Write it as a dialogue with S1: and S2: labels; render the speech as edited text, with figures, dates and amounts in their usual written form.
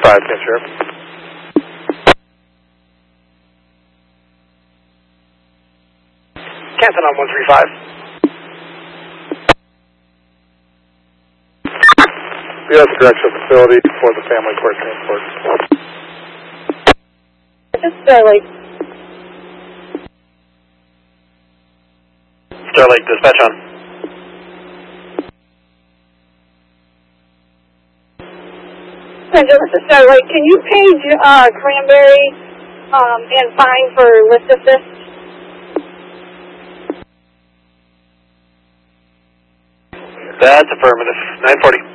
S1: 135, Sheriff. Canton on 135. U.S. Correctional Facility for the Family Court Transport.
S2: This is Starlight.
S1: Starlight, dispatch on.
S2: This is Starlight. Can you page Cranberry and find for lift assist?
S1: That's affirmative. 940.